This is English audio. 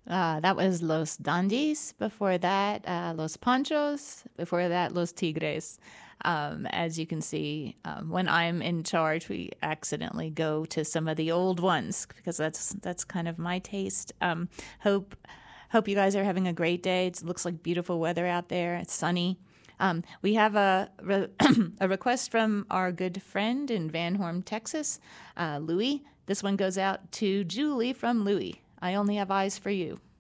That was Los Dandies. Before that, Los Panchos. Before that, Los Tigres. As you can see, when I'm in charge, we accidentally go to some of the old ones because that's kind of my taste. Hope hope you guys are having a great day. It looks like beautiful weather out there. It's sunny. We have a request from our good friend in Van Horn, Texas, Louie. This one goes out to Julie from Louie. I only have eyes for you.